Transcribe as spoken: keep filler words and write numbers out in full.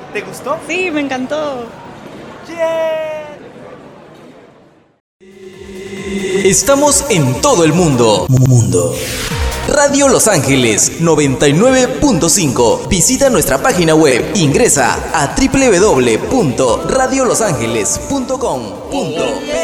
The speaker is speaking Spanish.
¿Te gustó? Sí, me encantó. ¡Yeah! Estamos en todo el mundo. Mundo. Radio Los Ángeles noventa y nueve punto cinco. Visita nuestra página web. Ingresa a doble u doble u doble u punto radio los ángeles punto com.